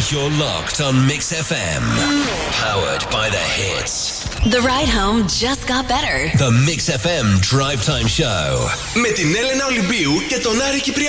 You're locked on Mix FM. Powered by the hits. The ride home just got better. The Mix FM Drive Time Show. Με την Έλενα Ολυμπίου και τον Άρη Κυπριανό.